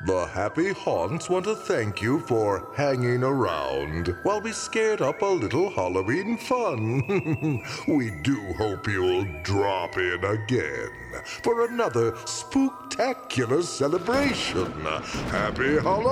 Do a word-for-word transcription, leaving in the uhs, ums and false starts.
The Happy Haunts want to thank you for hanging around while we scared up a little Halloween fun. We do hope you'll drop in again for another spooktacular celebration. Happy Halloween!